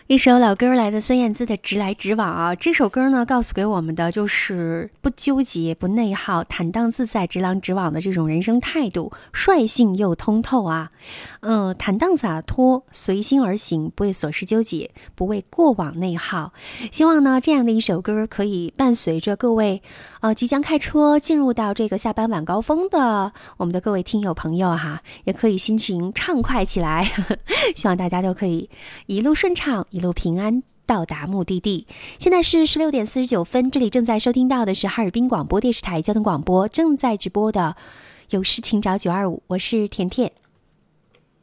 一首老歌来自孙燕姿的《直来直往》啊，这首歌呢告诉给我们的就是不纠结、不内耗、坦荡自在、直来直往的这种人生态度，率性又通透啊。坦荡洒脱，随心而行，不为琐事纠结，不为过往内耗。希望呢这样的一首歌可以伴随着各位即将开车进入到这个下班晚高峰的我们的各位听友朋友哈，也可以心情畅快起来。希望大家都可以一路顺畅，一路平安到达目的地。现在是16:49，这里正在收听到的是哈尔滨广播电视台交通广播正在直播的有事情找925，我是甜甜。